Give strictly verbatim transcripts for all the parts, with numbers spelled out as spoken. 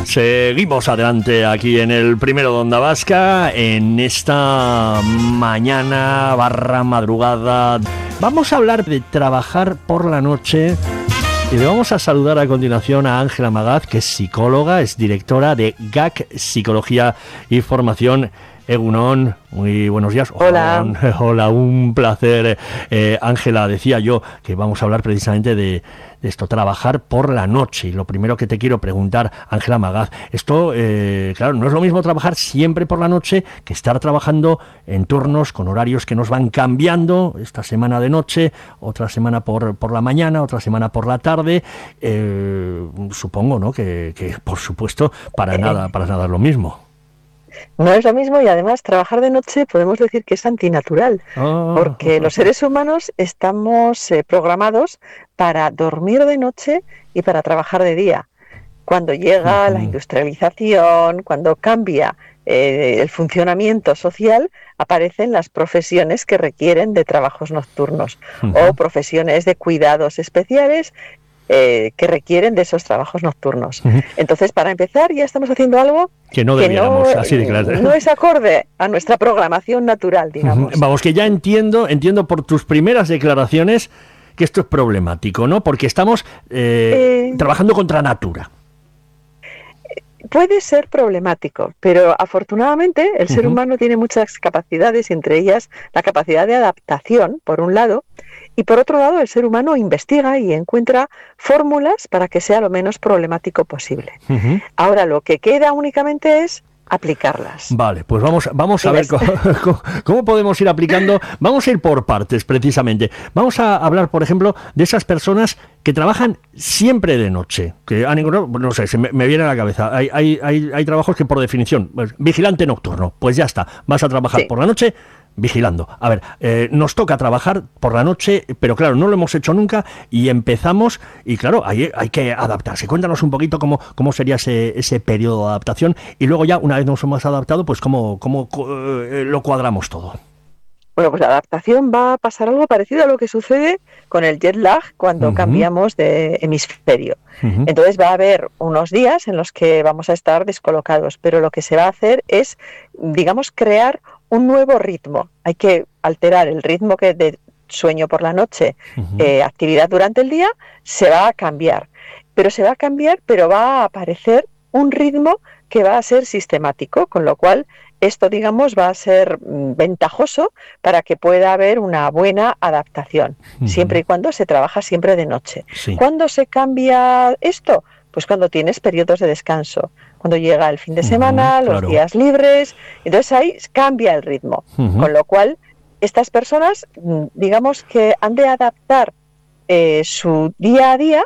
Seguimos adelante aquí en el Primero de Onda Vasca, en esta mañana barra madrugada. Vamos a hablar de trabajar por la noche y le vamos a saludar a continuación a Ángela Magaz, que es psicóloga, es directora de G A C Psicología y Formación. Egunon, muy buenos días. Hola. Hola, hola, un placer. Eh, Ángela, decía yo que vamos a hablar precisamente de, de esto, trabajar por la noche. Y lo primero que te quiero preguntar, Ángela Magaz, esto, eh, claro, no es lo mismo trabajar siempre por la noche que estar trabajando en turnos con horarios que nos van cambiando, esta semana de noche, otra semana por, por la mañana, otra semana por la tarde. Eh, supongo, ¿no?, que, que por supuesto para nada, para nada es lo mismo. No es lo mismo, y además trabajar de noche podemos decir que es antinatural, Oh, porque oh, los seres humanos estamos eh, programados para dormir de noche y para trabajar de día. Cuando llega uh-huh. la industrialización, cuando cambia eh, el funcionamiento social, aparecen las profesiones que requieren de trabajos nocturnos uh-huh. o profesiones de cuidados especiales Eh, que requieren de esos trabajos nocturnos. Uh-huh. Entonces, para empezar, ya estamos haciendo algo que no debiéramos, que no, así de claro. no es acorde a nuestra programación natural, digamos. Uh-huh. Vamos, que ya entiendo, entiendo por tus primeras declaraciones que esto es problemático, ¿no? Porque estamos eh, eh, trabajando contra natura. Puede ser problemático, pero afortunadamente el uh-huh. ser humano tiene muchas capacidades, y entre ellas la capacidad de adaptación, por un lado, y por otro lado el ser humano investiga y encuentra fórmulas para que sea lo menos problemático posible. Uh-huh. Ahora lo que queda únicamente es aplicarlas. Vale, pues vamos, vamos a ver cómo, cómo podemos ir aplicando. Vamos a ir por partes, precisamente. Vamos a hablar, por ejemplo, de esas personas que trabajan siempre de noche, que han encontrado, no sé, se me, me viene a la cabeza. Hay, hay, hay, hay trabajos que por definición, pues, vigilante nocturno, pues ya está, vas a trabajar sí. por la noche vigilando. A ver, eh, nos toca trabajar por la noche, pero claro, no lo hemos hecho nunca y empezamos, y claro, hay, hay que adaptarse. Cuéntanos un poquito cómo, cómo sería ese, ese periodo de adaptación, y luego ya, una vez nos hemos adaptado, pues cómo, cómo eh, lo cuadramos todo. Bueno, pues la adaptación va a pasar algo parecido a lo que sucede con el jet lag cuando uh-huh. cambiamos de hemisferio. Uh-huh. Entonces va a haber unos días en los que vamos a estar descolocados, pero lo que se va a hacer es, digamos, crear un nuevo ritmo. Hay que alterar el ritmo que de sueño por la noche, uh-huh. eh, actividad durante el día, se va a cambiar. Pero se va a cambiar, pero va a aparecer un ritmo que va a ser sistemático, con lo cual esto, digamos, va a ser ventajoso para que pueda haber una buena adaptación, uh-huh. siempre y cuando se trabaja siempre de noche. Sí. ¿Cuándo se cambia esto? Pues cuando tienes periodos de descanso, cuando llega el fin de semana, uh-huh, los claro. días libres, entonces ahí cambia el ritmo, uh-huh. con lo cual estas personas, digamos que han de adaptar eh, su día a día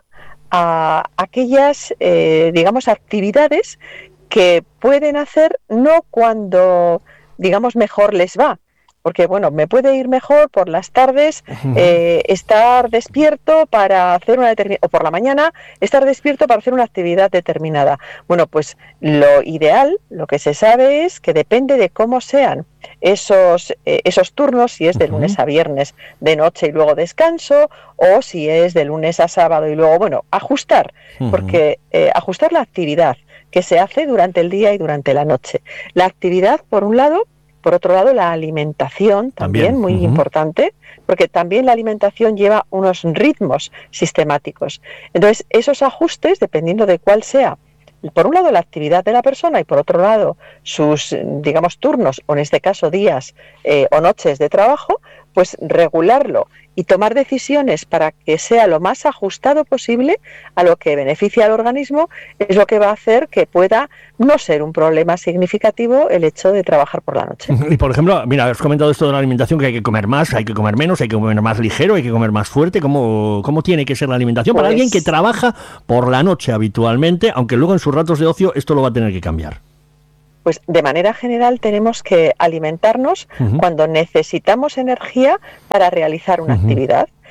a aquellas, eh, digamos, actividades que pueden hacer no cuando, digamos, mejor les va. Porque, bueno, me puede ir mejor por las tardes, uh-huh. eh, estar despierto para hacer una determinada, o por la mañana, estar despierto para hacer una actividad determinada. Bueno, pues lo ideal, lo que se sabe es que depende de cómo sean esos, eh, esos turnos, si es de uh-huh. lunes a viernes de noche y luego descanso, o si es de lunes a sábado y luego, bueno, ajustar, uh-huh. porque eh, ajustar la actividad que se hace durante el día y durante la noche. La actividad, por un lado. Por otro lado, la alimentación también, también. muy uh-huh. importante, porque también la alimentación lleva unos ritmos sistemáticos. Entonces, esos ajustes, dependiendo de cuál sea, por un lado la actividad de la persona y por otro lado sus, digamos, turnos, o en este caso días eh, o noches de trabajo, pues regularlo y tomar decisiones para que sea lo más ajustado posible a lo que beneficia al organismo, es lo que va a hacer que pueda no ser un problema significativo el hecho de trabajar por la noche. Y por ejemplo, mira, has comentado esto de la alimentación, que hay que comer más, hay que comer menos, hay que comer más ligero, hay que comer más fuerte. ¿Cómo, cómo tiene que ser la alimentación pues, para alguien que trabaja por la noche habitualmente, aunque luego en sus ratos de ocio esto lo va a tener que cambiar? Pues de manera general tenemos que alimentarnos uh-huh. cuando necesitamos energía para realizar una uh-huh. actividad.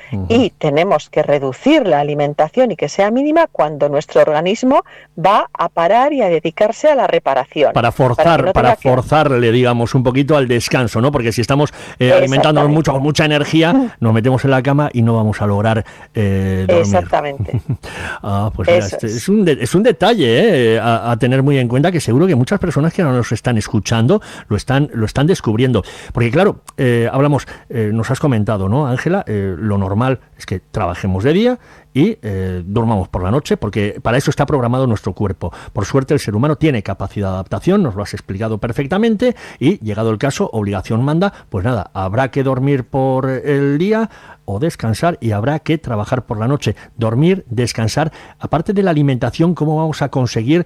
uh-huh. y tenemos que reducir la alimentación y que sea mínima cuando nuestro organismo va a parar y a dedicarse a la reparación. Para forzar, para, no para forzarle, digamos, un poquito al descanso, ¿no? Porque si estamos eh, alimentándonos mucho, con mucha energía, nos metemos en la cama y no vamos a lograr eh, dormir. Exactamente. ah, pues mira, este es. Es, un de, es un detalle eh, a, a tener muy en cuenta, que seguro que muchas personas que ahora nos están escuchando lo están, lo están descubriendo. Porque claro, eh, hablamos, eh, nos has comentado, ¿no, Ángela? Eh, lo normal es que trabajemos de día y eh, durmamos por la noche, porque para eso está programado nuestro cuerpo. Por suerte el ser humano tiene capacidad de adaptación, nos lo has explicado perfectamente, y llegado el caso, obligación manda, pues nada, habrá que dormir por el día o descansar, y habrá que trabajar por la noche. Dormir, descansar. Aparte de la alimentación, ¿cómo vamos a conseguir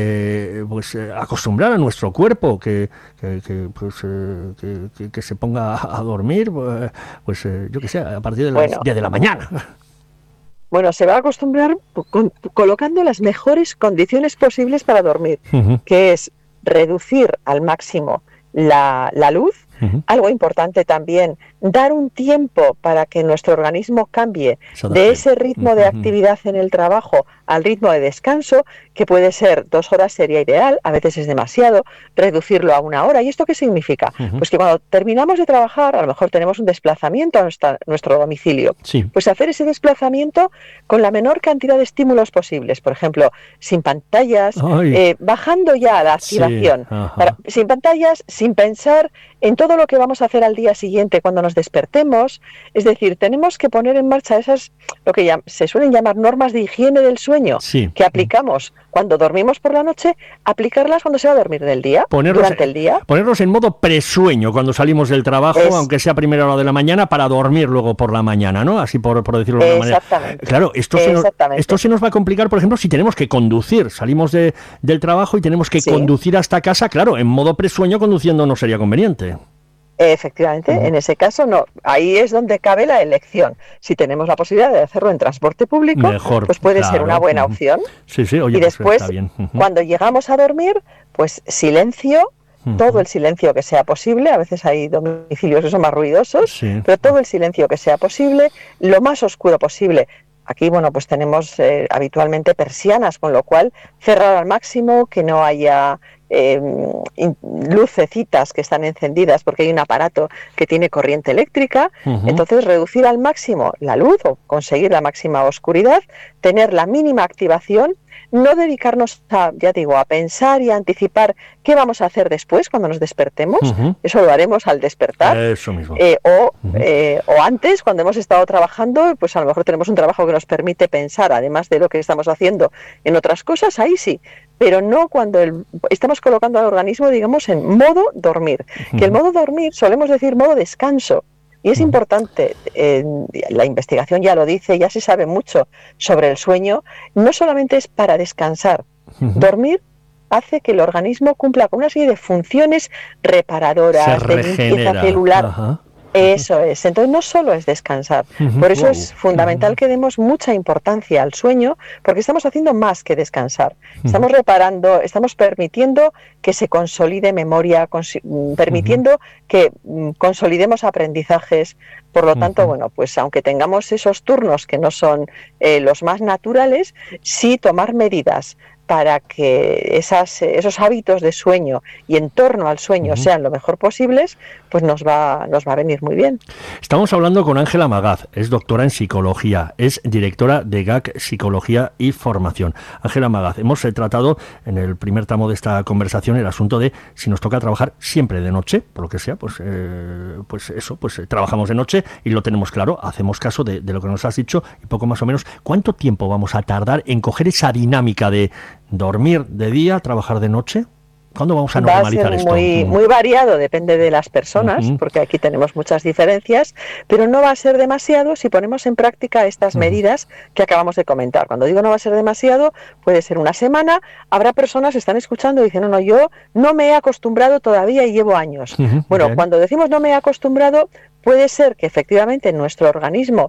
eh, pues eh, acostumbrar a nuestro cuerpo que, que, que, pues, eh, que, que, que se ponga a dormir, pues eh, yo qué sé, a partir de las bueno. diez de la mañana? Bueno, se va a acostumbrar con, colocando las mejores condiciones posibles para dormir, uh-huh. que es reducir al máximo la, la luz. Uh-huh. Algo importante también, dar un tiempo para que nuestro organismo cambie de ese ritmo uh-huh. de actividad en el trabajo al ritmo de descanso, que puede ser dos horas sería ideal, a veces es demasiado, reducirlo a una hora. ¿Y esto qué significa? Uh-huh. Pues que cuando terminamos de trabajar, a lo mejor tenemos un desplazamiento a nuestra, nuestro domicilio. Sí. Pues hacer ese desplazamiento con la menor cantidad de estímulos posibles, por ejemplo, sin pantallas, eh, bajando ya la activación, sí. para, sin pantallas, sin pensar en todo lo que vamos a hacer al día siguiente cuando nos despertemos. Es decir, tenemos que poner en marcha esas, lo que ya, se suelen llamar normas de higiene del sueño, sí. que aplicamos cuando dormimos por la noche, aplicarlas cuando se va a dormir del día, ponernos, durante el día. Ponernos en modo presueño cuando salimos del trabajo, es, aunque sea a primera hora de la mañana, para dormir luego por la mañana, ¿no? Así por, por decirlo de alguna manera. Exactamente. Claro, esto se, nos, esto se nos va a complicar, por ejemplo, si tenemos que conducir. Salimos de, del trabajo y tenemos que sí. conducir hasta casa. Claro, en modo presueño conduciendo no sería conveniente. Efectivamente, uh-huh. en ese caso no. Ahí es donde cabe la elección. Si tenemos la posibilidad de hacerlo en transporte público, mejor, pues puede claro. ser una buena uh-huh. opción. Sí, sí, oye, y después, pues está bien. Uh-huh. cuando llegamos a dormir, pues silencio, uh-huh. todo el silencio que sea posible. A veces hay domicilios que son más ruidosos, sí. pero todo el silencio que sea posible, lo más oscuro posible. Aquí, bueno, pues tenemos eh, habitualmente persianas, con lo cual cerrar al máximo, que no haya eh, lucecitas que están encendidas porque hay un aparato que tiene corriente eléctrica. Uh-huh. Entonces, reducir al máximo la luz o conseguir la máxima oscuridad, tener la mínima activación, no dedicarnos a, ya digo, a pensar y a anticipar qué vamos a hacer después cuando nos despertemos. Uh-huh. Eso lo haremos al despertar. Eso mismo. Eh, o, uh-huh. eh, o antes, cuando hemos estado trabajando, pues a lo mejor tenemos un trabajo que nos permite pensar, además de lo que estamos haciendo, en otras cosas, ahí sí. Pero no cuando el, estamos colocando al organismo, digamos, en modo dormir. Uh-huh. Que el modo dormir, solemos decir modo descanso. Y es importante, eh, la investigación ya lo dice, ya se sabe mucho sobre el sueño, no solamente es para descansar. Uh-huh. Dormir hace que el organismo cumpla con una serie de funciones reparadoras, de limpieza celular. Uh-huh. Eso es, entonces no solo es descansar, uh-huh. por eso wow. es fundamental uh-huh. que demos mucha importancia al sueño, porque estamos haciendo más que descansar, uh-huh. estamos reparando, estamos permitiendo que se consolide memoria, cons- permitiendo uh-huh. que um, consolidemos aprendizajes, por lo tanto, uh-huh. bueno, pues aunque tengamos esos turnos que no son eh, los más naturales, sí tomar medidas para que esas, esos hábitos de sueño y en torno al sueño uh-huh. sean lo mejor posibles, pues nos va, nos va a venir muy bien. Estamos hablando con Ángela Magaz, es doctora en psicología, es directora de G A C Psicología y Formación. Ángela Magaz, hemos eh, tratado en el primer tramo de esta conversación el asunto de si nos toca trabajar siempre de noche, por lo que sea, pues, eh, pues eso, pues eh, trabajamos de noche y lo tenemos claro, hacemos caso de, de lo que nos has dicho y poco más o menos, ¿cuánto tiempo vamos a tardar en coger esa dinámica de dormir de día, trabajar de noche? ¿Cuándo vamos a normalizar Va a ser esto? Muy, muy variado, depende de las personas, uh-huh. porque aquí tenemos muchas diferencias, pero no va a ser demasiado si ponemos en práctica estas uh-huh. medidas que acabamos de comentar. Cuando digo no va a ser demasiado, puede ser una semana. Habrá personas que están escuchando y dicen, no, no, yo no me he acostumbrado todavía y llevo años. Uh-huh. Bueno, okay. cuando decimos no me he acostumbrado, puede ser que efectivamente nuestro organismo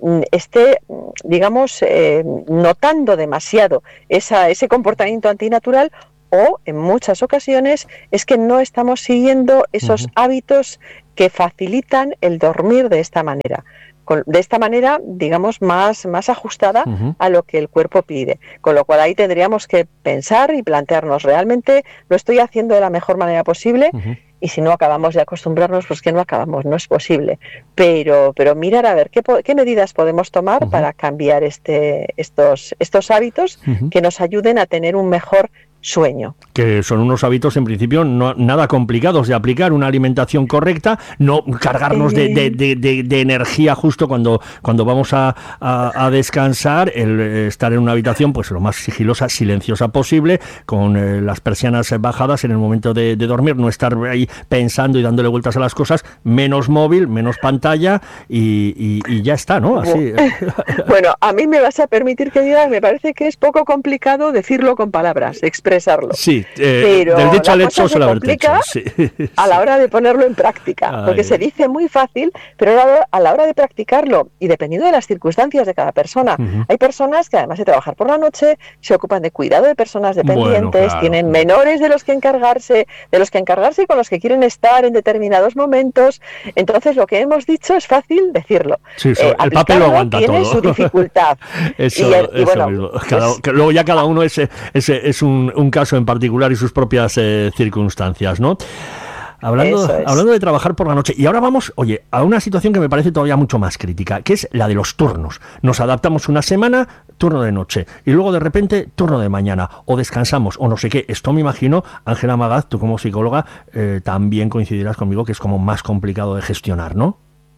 esté, digamos, eh, notando demasiado esa, ese comportamiento antinatural, o en muchas ocasiones es que no estamos siguiendo esos uh-huh. hábitos que facilitan el dormir de esta manera. con, de esta manera, digamos, más, más ajustada uh-huh. a lo que el cuerpo pide. Con lo cual ahí tendríamos que pensar y plantearnos, ¿realmente lo estoy haciendo de la mejor manera posible? Uh-huh. Y si no acabamos de acostumbrarnos, pues que no acabamos, no es posible. Pero, pero mirar a ver qué, qué medidas podemos tomar uh-huh. para cambiar este, estos, estos hábitos uh-huh. que nos ayuden a tener un mejor sueño. Que son unos hábitos en principio no, nada complicados de aplicar, una alimentación correcta, no cargarnos de, de, de, de, de energía justo cuando, cuando vamos a, a, a descansar, el estar en una habitación pues lo más sigilosa, silenciosa posible, con eh, las persianas bajadas en el momento de, de dormir, no estar ahí pensando y dándole vueltas a las cosas, menos móvil, menos pantalla y, y, y ya está, ¿no? Así. Bueno, a mí me vas a permitir que diga, me parece que es poco complicado decirlo con palabras, expresar Sí, eh, pero del dicho al hecho se complica sí, a la hora de ponerlo en práctica, Ay. porque se dice muy fácil, pero a la hora de practicarlo y dependiendo de las circunstancias de cada persona, uh-huh. hay personas que además de trabajar por la noche se ocupan de cuidado de personas dependientes, bueno, claro, tienen claro. menores de los que encargarse, de los que encargarse y con los que quieren estar en determinados momentos. Entonces lo que hemos dicho es fácil decirlo. Sí, sí, eh, el papel lo aguanta tiene todo. su dificultad. eso, y, el, y eso bueno, cada, es, que luego ya cada uno es, es, es un, un caso en particular y sus propias eh, circunstancias, ¿no? Hablando, es. hablando de trabajar por la noche. Y ahora vamos, oye, a una situación que me parece todavía mucho más crítica, que es la de los turnos. Nos adaptamos una semana, turno de noche, y luego de repente turno de mañana, o descansamos, o no sé qué. Esto me imagino, Ángela Magaz, tú como psicóloga, eh, también coincidirás conmigo que es como más complicado de gestionar, ¿no?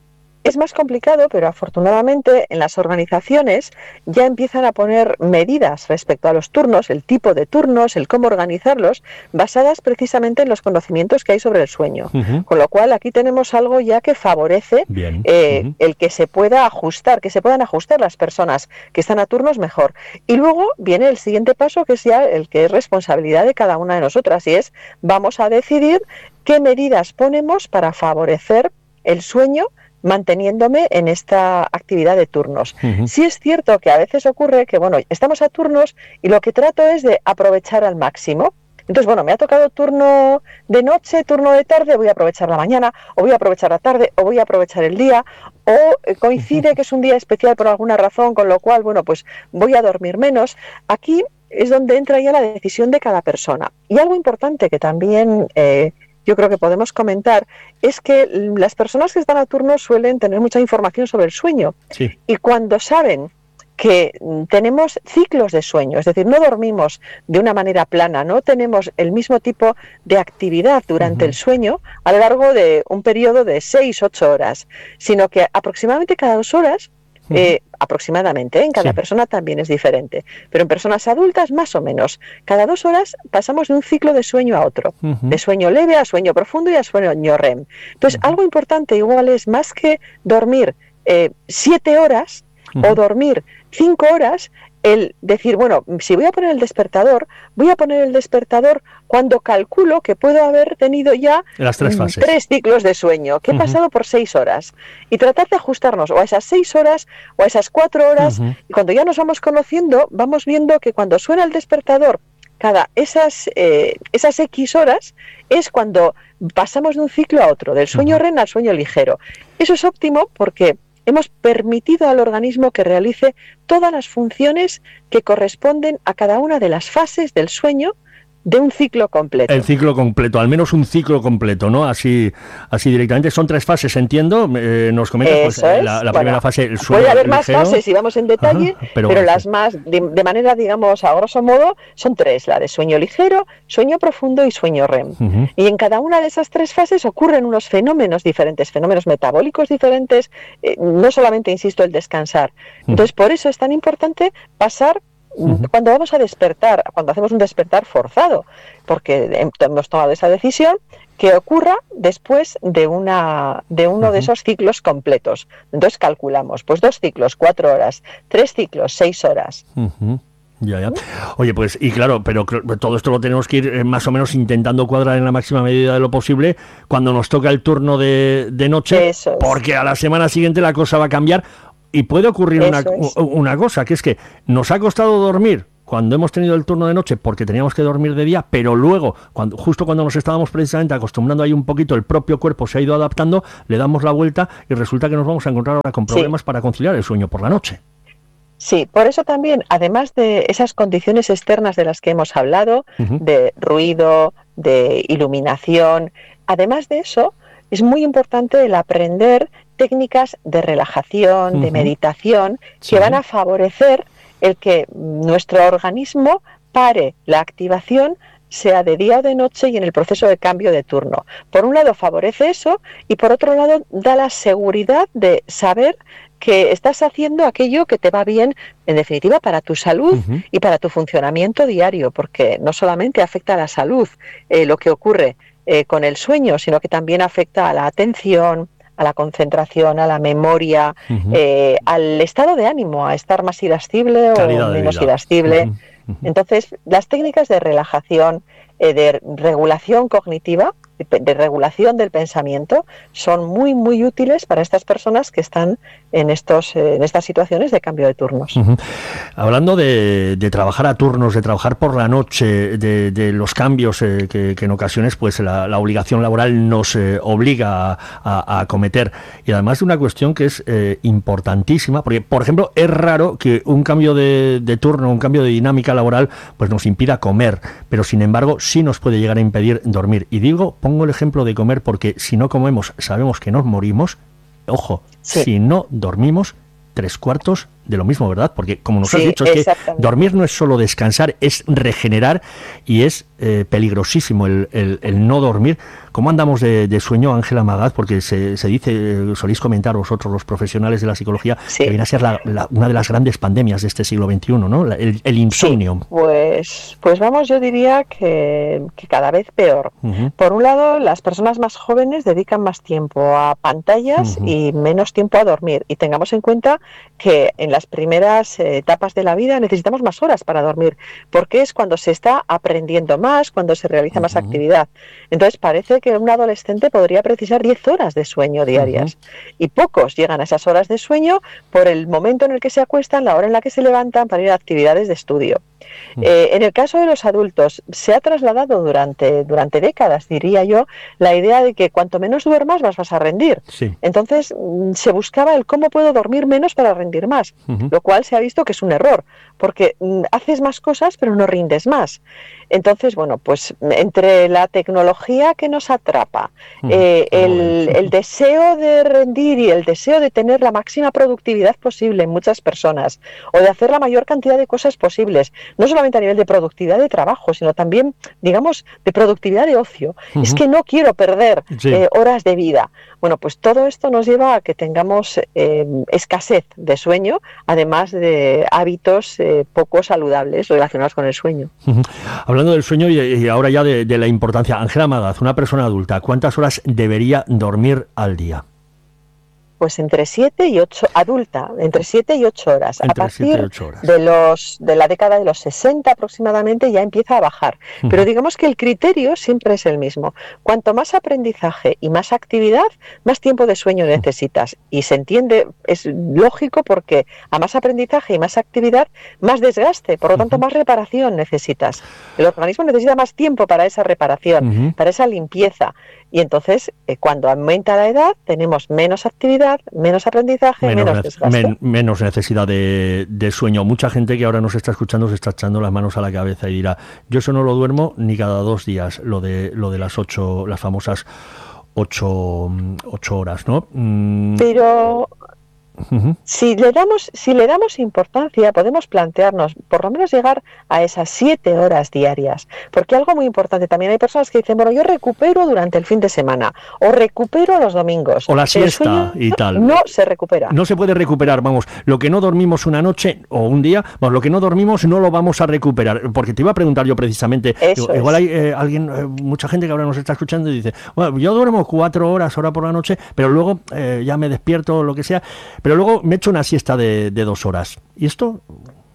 Es más complicado, pero afortunadamente en las organizaciones ya empiezan a poner medidas respecto a los turnos, el tipo de turnos, el cómo organizarlos, basadas precisamente en los conocimientos que hay sobre el sueño. Uh-huh. Con lo cual aquí tenemos algo ya que favorece eh, uh-huh. el que se pueda ajustar, que se puedan ajustar las personas que están a turnos mejor. Y luego viene el siguiente paso, que es ya el que es responsabilidad de cada una de nosotras, y es vamos a decidir qué medidas ponemos para favorecer el sueño manteniéndome en esta actividad de turnos. Uh-huh. Sí es cierto que a veces ocurre que, bueno, estamos a turnos y lo que trato es de aprovechar al máximo. Entonces, bueno, me ha tocado turno de noche, turno de tarde, voy a aprovechar la mañana, o voy a aprovechar la tarde, o voy a aprovechar el día, o coincide que es un día especial por alguna razón, con lo cual, bueno, pues voy a dormir menos. Aquí es donde entra ya la decisión de cada persona. Y algo importante que también eh, yo creo que podemos comentar es que las personas que están a turno suelen tener mucha información sobre el sueño. Sí. Y cuando saben que tenemos ciclos de sueño, es decir, no dormimos de una manera plana, no tenemos el mismo tipo de actividad durante uh-huh. el sueño a lo largo de un periodo de seis, ocho horas, sino que aproximadamente cada dos horas, uh-huh. eh, aproximadamente, ¿eh? en cada sí. persona también es diferente, pero en personas adultas más o menos, cada dos horas pasamos de un ciclo de sueño a otro, uh-huh. de sueño leve a sueño profundo y a sueño R E M. Entonces, uh-huh. algo importante igual es más que dormir eh, siete horas uh-huh. o dormir cinco horas, el decir, bueno, si voy a poner el despertador, voy a poner el despertador cuando calculo que puedo haber tenido ya las tres fases, tres ciclos de sueño, que he uh-huh. pasado por seis horas, y tratar de ajustarnos o a esas seis horas o a esas cuatro horas, uh-huh. y cuando ya nos vamos conociendo, vamos viendo que cuando suena el despertador, cada esas, eh, esas X horas, es cuando pasamos de un ciclo a otro, del sueño uh-huh. R E M al sueño ligero. Eso es óptimo porque hemos permitido al organismo que realice todas las funciones que corresponden a cada una de las fases del sueño de un ciclo completo. El ciclo completo, al menos un ciclo completo, ¿no? Así así directamente. Son tres fases, entiendo. Eh, nos comentas pues, es. la, la bueno, primera fase, el sueño puede haber ligero. Más fases si vamos en detalle, Ajá, pero, pero las sí. más, de, de manera, digamos, a grosso modo, son tres. La de sueño ligero, sueño profundo y sueño R E M. Uh-huh. Y en cada una de esas tres fases ocurren unos fenómenos diferentes, fenómenos metabólicos diferentes, eh, no solamente, insisto, el descansar. Uh-huh. Entonces, por eso es tan importante pasar Uh-huh. cuando vamos a despertar, cuando hacemos un despertar forzado, porque hemos tomado esa decisión, que ocurra después de una de uno uh-huh. de esos ciclos completos. Entonces calculamos, pues dos ciclos, cuatro horas, tres ciclos, seis horas. Uh-huh. Ya, ya. Oye, pues, y claro, pero todo esto lo tenemos que ir eh, más o menos intentando cuadrar en la máxima medida de lo posible cuando nos toca el turno de, de noche, Eso es. Porque a la semana siguiente la cosa va a cambiar. Y puede ocurrir una, es. una cosa, que es que nos ha costado dormir cuando hemos tenido el turno de noche porque teníamos que dormir de día, pero luego, cuando, justo cuando nos estábamos precisamente acostumbrando ahí un poquito, el propio cuerpo se ha ido adaptando, le damos la vuelta y resulta que nos vamos a encontrar ahora con problemas sí. para conciliar el sueño por la noche. Sí, por eso también, además de esas condiciones externas de las que hemos hablado, uh-huh. de ruido, de iluminación, además de eso, es muy importante el aprender técnicas de relajación, uh-huh. de meditación, sí. que van a favorecer el que nuestro organismo pare la activación, sea de día o de noche, y en el proceso de cambio de turno. Por un lado favorece eso, y por otro lado da la seguridad de saber que estás haciendo aquello que te va bien, en definitiva, para tu salud uh-huh. y para tu funcionamiento diario, porque no solamente afecta a la salud eh, lo que ocurre eh, con el sueño, sino que también afecta a la atención, a la concentración, a la memoria, uh-huh. eh, al estado de ánimo, a estar más irascible Calidad o menos irascible. Uh-huh. Uh-huh. Entonces, las técnicas de relajación, eh, de regulación cognitiva, de, de regulación del pensamiento, son muy, muy útiles para estas personas que están en estos eh, en estas situaciones de cambio de turnos. Uh-huh. Hablando de, de trabajar a turnos, de trabajar por la noche, de, de los cambios eh, que, que en ocasiones pues la, la obligación laboral nos eh, obliga a, a, a acometer, y además de una cuestión que es eh, importantísima, porque por ejemplo es raro que un cambio de, de turno, un cambio de dinámica laboral pues nos impida comer, pero sin embargo sí nos puede llegar a impedir dormir. Y digo, pongo el ejemplo de comer porque si no comemos sabemos que nos morimos. Ojo, sí. si no dormimos, tres cuartos de lo mismo, ¿verdad? Porque como nos sí, has dicho, es que dormir no es solo descansar, es regenerar, y es eh, peligrosísimo el, el, el no dormir. ¿Cómo andamos de, de sueño, Ángela Magaz? Porque se, se dice, soléis comentar vosotros, los profesionales de la psicología, sí. que viene a ser la, la, una de las grandes pandemias de este siglo veintiuno, ¿no? El, el insomnio. Sí, pues, pues vamos, yo diría que, que cada vez peor. Uh-huh. Por un lado, las personas más jóvenes dedican más tiempo a pantallas uh-huh. y menos tiempo a dormir. Y tengamos en cuenta que en las primeras eh, etapas de la vida necesitamos más horas para dormir, porque es cuando se está aprendiendo más, cuando se realiza uh-huh. más actividad. Entonces parece que un adolescente podría precisar diez horas de sueño diarias, uh-huh. y pocos llegan a esas horas de sueño por el momento en el que se acuestan, la hora en la que se levantan para ir a actividades de estudio. Uh-huh. Eh, en el caso de los adultos, se ha trasladado durante, durante décadas, diría yo, la idea de que cuanto menos duermas más vas a rendir. Sí. Entonces se buscaba el cómo puedo dormir menos para rendir más, uh-huh. lo cual se ha visto que es un error, porque haces más cosas pero no rindes más. Entonces, bueno, pues entre la tecnología que nos atrapa, uh-huh. eh, el, el deseo de rendir y el deseo de tener la máxima productividad posible en muchas personas, o de hacer la mayor cantidad de cosas posibles, no solamente a nivel de productividad de trabajo, sino también, digamos, de productividad de ocio. Uh-huh. Es que no quiero perder sí. eh, horas de vida. Bueno, pues todo esto nos lleva a que tengamos eh, escasez de sueño, además de hábitos eh, poco saludables relacionados con el sueño. Uh-huh. Hablando del sueño y, y ahora ya de, de la importancia, Ángela Magaz, una persona adulta, ¿cuántas horas debería dormir al día? Pues entre siete y ocho, adulta, entre siete y ocho horas. Entre a partir ocho horas. de los de la década de los sesenta aproximadamente ya empieza a bajar. Uh-huh. Pero digamos que el criterio siempre es el mismo. Cuanto más aprendizaje y más actividad, más tiempo de sueño necesitas. Y se entiende, es lógico, porque a más aprendizaje y más actividad, más desgaste, por lo tanto uh-huh. más reparación necesitas. El organismo necesita más tiempo para esa reparación, uh-huh. para esa limpieza. Y entonces, eh, cuando aumenta la edad, tenemos menos actividad, menos aprendizaje, menos, menos desgaste. Men, menos necesidad de, de sueño. Mucha gente que ahora nos está escuchando se está echando las manos a la cabeza y dirá, yo eso no lo duermo ni cada dos días, lo de lo de las ocho, las famosas ocho, ocho horas, ¿no? Mm. Pero... Uh-huh. Si le damos, si le damos importancia, podemos plantearnos por lo menos llegar a esas siete horas diarias, porque algo muy importante, también hay personas que dicen, bueno, yo recupero durante el fin de semana, o recupero los domingos, o la siesta y tal. No se recupera. No se puede recuperar, vamos, lo que no dormimos una noche o un día, vamos, lo que no dormimos no lo vamos a recuperar, porque te iba a preguntar yo precisamente, digo, igual hay eh, alguien, eh, mucha gente que ahora nos está escuchando y dice, bueno, yo duermo cuatro horas ahora por la noche, pero luego eh, ya me despierto, lo que sea, pero luego me echo una siesta de, de dos horas. ¿Y esto?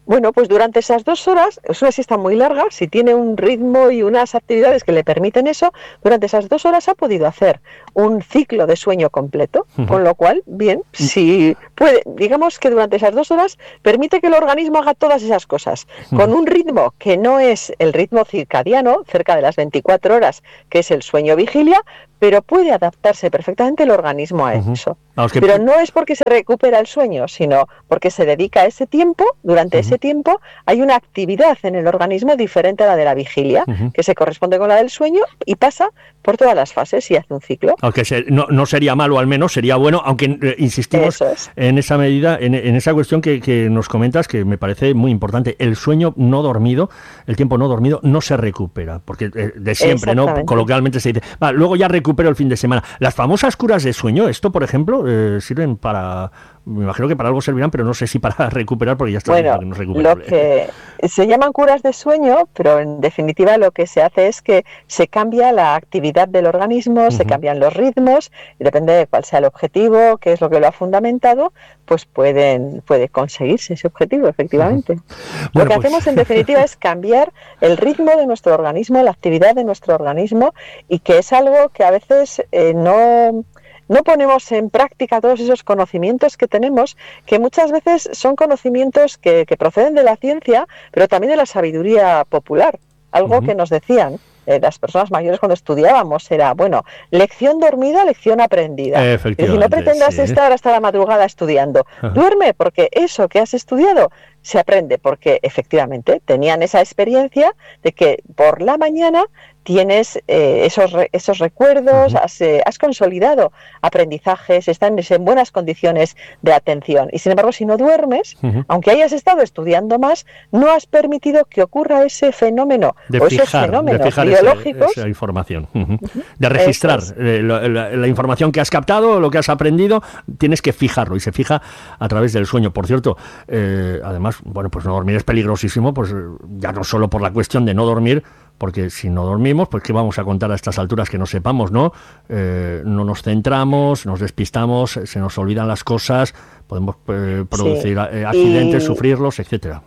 Bueno, pues durante esas dos horas, es una siesta muy larga, si tiene un ritmo y unas actividades que le permiten eso, durante esas dos horas ha podido hacer un ciclo de sueño completo, uh-huh. con lo cual, bien, si puede, digamos que durante esas dos horas permite que el organismo haga todas esas cosas, uh-huh. con un ritmo que no es el ritmo circadiano, cerca de las veinticuatro horas, que es el sueño vigilia, pero puede adaptarse perfectamente el organismo a uh-huh. eso. Ah, es que... Pero no es porque se recupera el sueño, sino porque se dedica a ese tiempo, durante uh-huh. ese tiempo hay una actividad en el organismo diferente a la de la vigilia, uh-huh. que se corresponde con la del sueño y pasa por todas las fases y hace un ciclo. Aunque se, no, no sería malo, al menos sería bueno, aunque eh, insistimos es. en esa medida, en, en esa cuestión que, que nos comentas, que me parece muy importante. El sueño no dormido, el tiempo no dormido, no se recupera, porque eh, de siempre, ¿no? Coloquialmente se dice, va, luego ya recupero el fin de semana. Las famosas curas de sueño, esto, por ejemplo, eh, sirven para... Me imagino que para algo servirán, pero no sé si para recuperar, porque ya está. Bueno, que no es lo que se llaman curas de sueño, pero en definitiva lo que se hace es que se cambia la actividad del organismo, uh-huh. se cambian los ritmos, y depende de cuál sea el objetivo, qué es lo que lo ha fundamentado, pues pueden puede conseguirse ese objetivo, efectivamente. Uh-huh. Bueno, lo que pues... hacemos en definitiva es cambiar el ritmo de nuestro organismo, la actividad de nuestro organismo, y que es algo que a veces eh, no... no ponemos en práctica todos esos conocimientos que tenemos, que muchas veces son conocimientos que, que proceden de la ciencia, pero también de la sabiduría popular. Algo uh-huh. que nos decían eh, las personas mayores cuando estudiábamos era, bueno, lección dormida, lección aprendida. Efectivamente, y si no pretendas sí. estar hasta la madrugada estudiando, uh-huh. duerme, porque eso que has estudiado se aprende, porque efectivamente tenían esa experiencia de que por la mañana tienes eh, esos re, esos recuerdos, uh-huh. has, eh, has consolidado aprendizajes, están en buenas condiciones de atención. Y sin embargo, si no duermes, uh-huh. aunque hayas estado estudiando más, no has permitido que ocurra ese fenómeno de o fijar, esos fenómenos de fijar biológicos. Esa, esa información, uh-huh. Uh-huh. de registrar es. eh, la, la, la información que has captado, lo que has aprendido, tienes que fijarlo y se fija a través del sueño. Por cierto, eh, además, bueno, pues no dormir es peligrosísimo, pues ya no solo por la cuestión de no dormir, porque si no dormimos, pues ¿qué vamos a contar a estas alturas que no sepamos, no? Eh, no nos centramos, nos despistamos, se nos olvidan las cosas, podemos eh, producir sí. accidentes, y... sufrirlos, etcétera.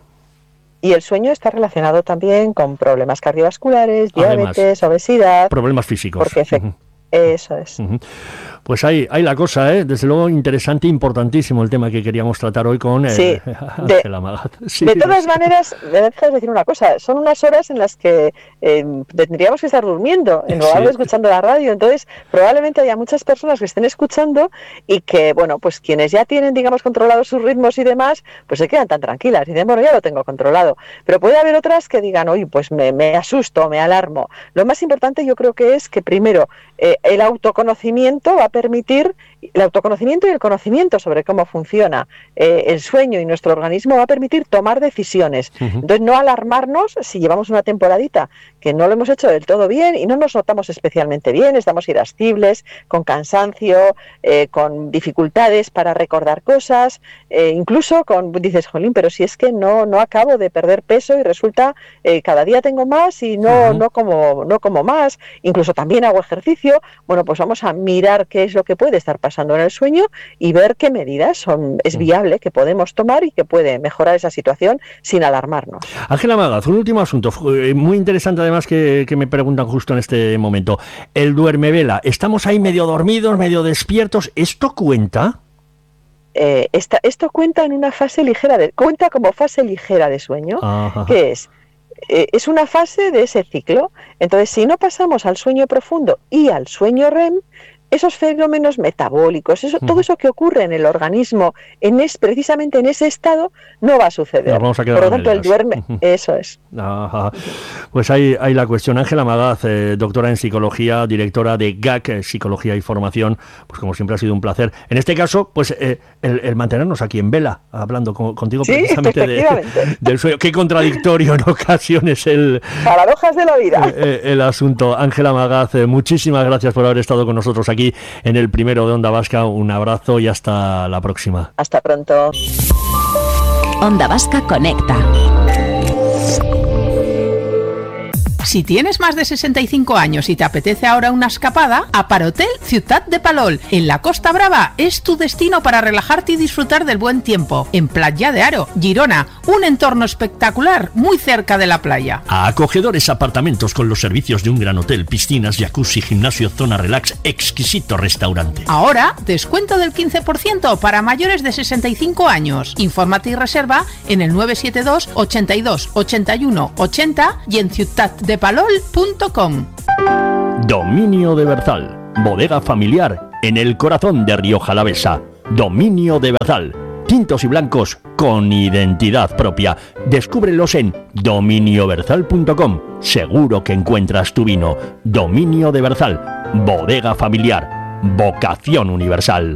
Y el sueño está relacionado también con problemas cardiovasculares, diabetes, Además, obesidad. Problemas físicos. Porque efectivamente. Uh-huh. Eso es. Uh-huh. Pues ahí, ahí la cosa, ¿eh? Desde luego interesante, importantísimo el tema que queríamos tratar hoy con eh, sí, Ángela Magaz. Sí, de todas maneras, me dejas decir una cosa, son unas horas en las que eh, tendríamos que estar durmiendo, en lugar sí. de escuchando la radio, entonces probablemente haya muchas personas que estén escuchando y que, bueno, pues quienes ya tienen, digamos, controlados sus ritmos y demás, pues se quedan tan tranquilas y dicen, bueno, ya lo tengo controlado. Pero puede haber otras que digan, oye, pues me, me asusto, me alarmo. Lo más importante yo creo que es que primero eh, el autoconocimiento va a permitir, el autoconocimiento y el conocimiento sobre cómo funciona eh, el sueño y nuestro organismo va a permitir tomar decisiones. Uh-huh. Entonces no alarmarnos si llevamos una temporadita que no lo hemos hecho del todo bien y no nos notamos especialmente bien, estamos irascibles, con cansancio, eh, con dificultades para recordar cosas, eh, incluso con, dices, jolín, pero si es que no, no acabo de perder peso y resulta eh, cada día tengo más y no, uh-huh. no, como, no como más, incluso también hago ejercicio. Bueno, pues vamos a mirar qué es lo que puede estar pasando en el sueño y ver qué medidas son, es viable que podemos tomar y que puede mejorar esa situación sin alarmarnos. Ángela Magaz, un último asunto muy interesante además que, que me preguntan justo en este momento. El duermevela, estamos ahí medio dormidos, medio despiertos, ¿esto cuenta? Eh, esta, esto cuenta en una fase ligera, de, cuenta como fase ligera de sueño, Ajá. que es Eh, es una fase de ese ciclo. Entonces, si no pasamos al sueño profundo y al sueño R E M, esos fenómenos metabólicos, eso, todo eso que ocurre en el organismo, en es, precisamente en ese estado, no va a suceder. Vamos a Por lo tanto, el duerme, eso es. Ajá. Pues ahí, ahí la cuestión. Ángela Magaz, eh, doctora en psicología, directora de G A C, Psicología y Formación, pues como siempre ha sido un placer. En este caso, pues eh, el, el mantenernos aquí en vela, hablando con, contigo sí, precisamente de, del sueño. Qué contradictorio en ocasiones el... Paradojas de la vida. Eh, el asunto. Ángela Magaz, eh, muchísimas gracias por haber estado con nosotros aquí en el primero de Onda Vasca. Un abrazo y hasta la próxima. Hasta pronto. Onda Vasca Conecta. Si tienes más de sesenta y cinco años y te apetece ahora una escapada, Aparhotel Ciutat de Palol, en la Costa Brava, es tu destino para relajarte y disfrutar del buen tiempo. En Platja de Aro, Girona, un entorno espectacular muy cerca de la playa. A acogedores apartamentos con los servicios de un gran hotel, piscinas, jacuzzi, gimnasio, zona relax, exquisito restaurante. Ahora, descuento del quince por ciento para mayores de sesenta y cinco años. Infórmate y reserva en el nueve siete dos, ochenta y dos, ochenta y uno, ochenta y en ciutat de palol punto com. Dominio de Berzal, bodega familiar en el corazón de Rioja Alavesa. Dominio de Berzal, tintos y blancos con identidad propia. Descúbrelos en dominio berzal punto com. Seguro que encuentras tu vino. Dominio de Berzal, bodega familiar, vocación universal.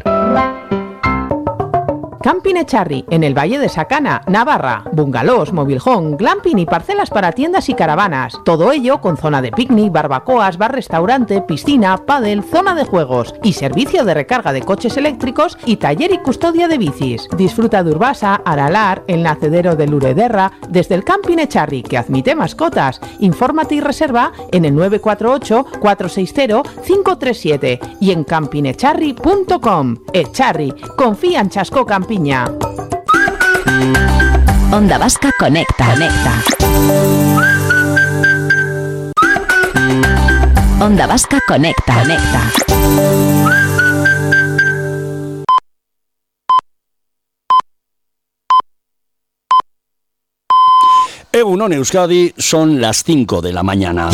Camping Echarri, en el Valle de Sacana, Navarra. Bungalows, mobilhome, glamping y parcelas para tiendas y caravanas. Todo ello con zona de picnic, barbacoas, bar-restaurante, piscina, pádel, zona de juegos y servicio de recarga de coches eléctricos y taller y custodia de bicis. Disfruta de Urbasa, Aralar, el nacedero de Lurederra, desde el Camping Echarri, que admite mascotas. Infórmate y reserva en el nueve cuatro ocho, cuatro seis cero, cinco tres siete y en camping echarri punto com. Echarri, confía en Chasco Campiña. Onda Vasca Conecta. Conecta. Onda Vasca Conecta. Conecta. Egunon Euskadi, son las cinco de la mañana.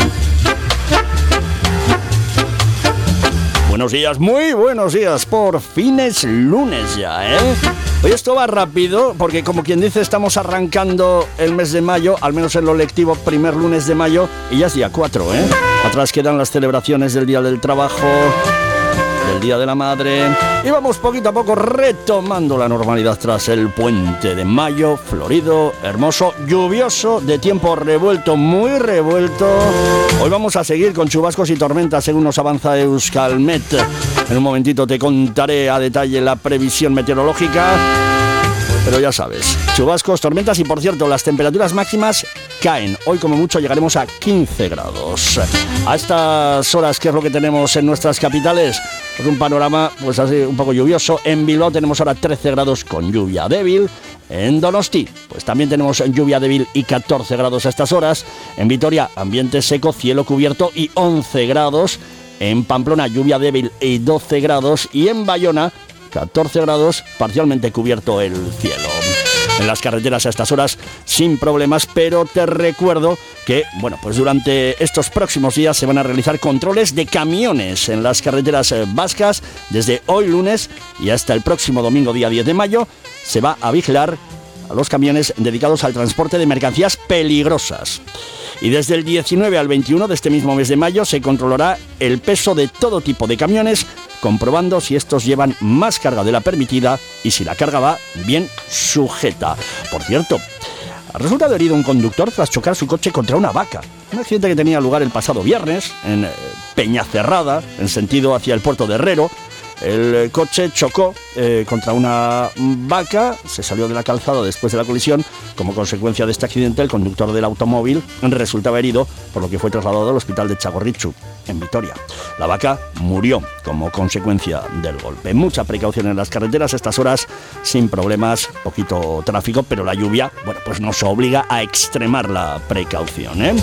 Buenos días, muy buenos días, por fin es lunes ya, ¿eh? Hoy esto va rápido porque, como quien dice, estamos arrancando el mes de mayo, al menos en lo lectivo, primer lunes de mayo, y ya es día cuatro, ¿eh? Atrás quedan las celebraciones del Día del Trabajo, del Día de la Madre, y vamos poquito a poco retomando la normalidad tras el puente de mayo, florido, hermoso, lluvioso, de tiempo revuelto, muy revuelto. Hoy vamos a seguir con chubascos y tormentas según nos avanza Euskalmet. En un momentito te contaré a detalle la previsión meteorológica, pero ya sabes, chubascos, tormentas y, por cierto, las temperaturas máximas caen. Hoy como mucho llegaremos a quince grados. A estas horas, ¿qué es lo que tenemos en nuestras capitales? Pues un panorama pues así un poco lluvioso. En Bilbao tenemos ahora trece grados con lluvia débil. En Donosti, pues también tenemos lluvia débil y catorce grados a estas horas. En Vitoria, ambiente seco, cielo cubierto y once grados. En Pamplona, lluvia débil y doce grados. Y en Bayona, catorce grados, parcialmente cubierto el cielo. En las carreteras a estas horas sin problemas, pero te recuerdo que, bueno, pues durante estos próximos días se van a realizar controles de camiones en las carreteras vascas. Desde hoy lunes y hasta el próximo domingo, día diez de mayo, se va a vigilar a los camiones dedicados al transporte de mercancías peligrosas. Y desde el diecinueve al veintiuno de este mismo mes de mayo se controlará el peso de todo tipo de camiones, comprobando si estos llevan más carga de la permitida y si la carga va bien sujeta. Por cierto, ha resultado herido un conductor tras chocar su coche contra una vaca. Un accidente que tenía lugar el pasado viernes en Peñacerrada, en sentido hacia el puerto de Herrero. El coche chocó eh, contra una vaca, se salió de la calzada después de la colisión. Como consecuencia de este accidente, el conductor del automóvil resultaba herido, por lo que fue trasladado al hospital de Txagorritxu, en Vitoria. La vaca murió como consecuencia del golpe. Mucha precaución en las carreteras a estas horas, sin problemas, poquito tráfico, pero la lluvia, bueno, pues nos obliga a extremar la precaución, ¿eh?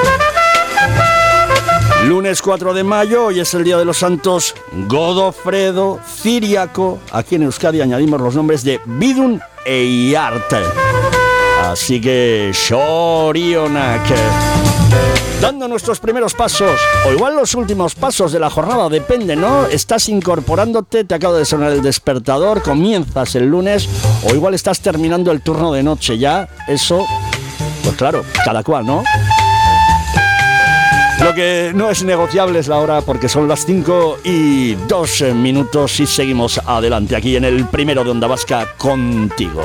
Lunes cuatro de mayo, hoy es el Día de los Santos Godofredo, Ciriaco. Aquí en Euskadi añadimos los nombres de Bidun e Iarte. Así que, Shorionak. Dando nuestros primeros pasos, o igual los últimos pasos de la jornada, depende, ¿no? Estás incorporándote, te acaba de sonar el despertador, comienzas el lunes, o igual estás terminando el turno de noche ya. Eso, pues claro, cada cual, ¿no? Lo que no es negociable es la hora, porque son las cinco y dos minutos y seguimos adelante aquí en el primero de Onda Vasca contigo.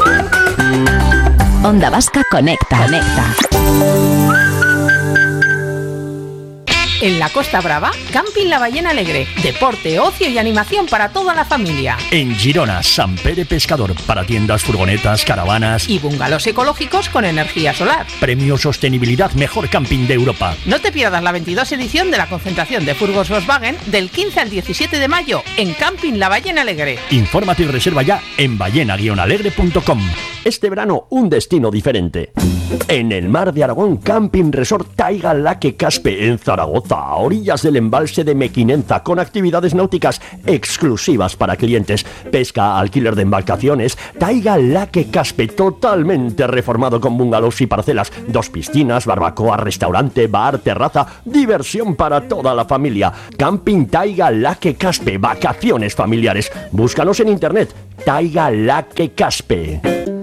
Onda Vasca Conecta. Conecta. En la Costa Brava, Camping La Ballena Alegre. Deporte, ocio y animación para toda la familia. En Girona, Sant Pere Pescador, para tiendas, furgonetas, caravanas y bungalows ecológicos con energía solar. Premio Sostenibilidad Mejor Camping de Europa. No te pierdas la veintidós edición de la concentración de furgos Volkswagen del quince al diecisiete de mayo en Camping La Ballena Alegre. Infórmate y reserva ya en ballena guion alegre punto com. Este verano, un destino diferente. En el mar de Aragón, Camping Resort Taiga Laque Caspe, en Zaragoza, a orillas del embalse de Mequinenza, con actividades náuticas exclusivas para clientes, pesca, alquiler de embarcaciones. Taiga Laque Caspe, totalmente reformado con bungalows y parcelas, dos piscinas, barbacoa, restaurante, bar, terraza, diversión para toda la familia. Camping Taiga Laque Caspe, vacaciones familiares. Búscanos en internet, Taiga Laque Caspe.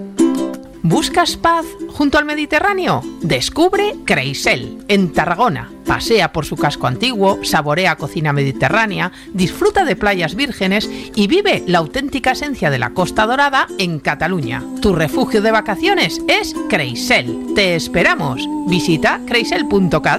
¿Buscas paz junto al Mediterráneo? Descubre Creisel, en Tarragona. Pasea por su casco antiguo, saborea cocina mediterránea, disfruta de playas vírgenes y vive la auténtica esencia de la Costa Dorada en Cataluña. Tu refugio de vacaciones es Creisel. ¡Te esperamos! Visita creisel punto cat.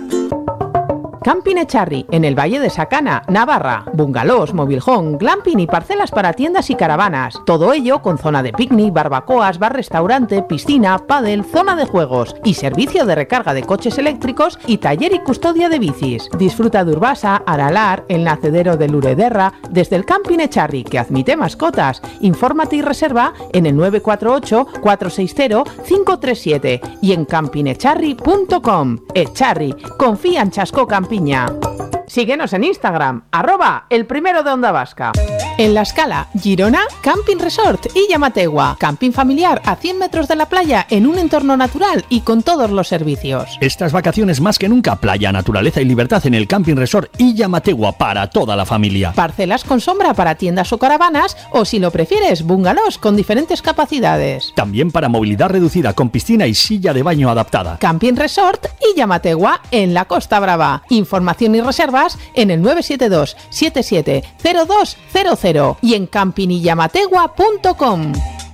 Camping Echarri, en el Valle de Sacana, Navarra. Bungalows, mobilhome, glamping y parcelas para tiendas y caravanas. Todo ello con zona de picnic, barbacoas, bar-restaurante, piscina, pádel, zona de juegos y servicio de recarga de coches eléctricos y taller y custodia de bicis. Disfruta de Urbasa, Aralar, el nacedero de Lurederra, desde el Camping Echarri, que admite mascotas. Infórmate y reserva en el nueve cuatro ocho, cuatro seis cero, cinco tres siete y en camping echarri punto com. Echarri, confía en Chasco Camping. Síguenos en Instagram, arroba el primero de Onda Vasca. En La Escala, Girona, Camping Resort y Llamategua. Camping familiar a cien metros de la playa en un entorno natural y con todos los servicios. Estas vacaciones más que nunca, playa, naturaleza y libertad en el Camping Resort y Llamategua para toda la familia. Parcelas con sombra para tiendas o caravanas o, si lo prefieres, bungalows con diferentes capacidades. También para movilidad reducida con piscina y silla de baño adaptada. Camping Resort y Llamategua en la Costa Brava. Información y reservas en el nueve siete dos, siete siete cero dos cero cero y en camping y llamategua punto com.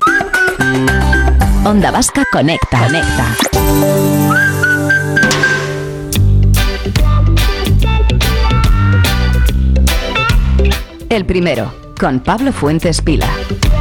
Onda Vasca Conecta. Conecta. El primero, con Pablo Fuentes Pila.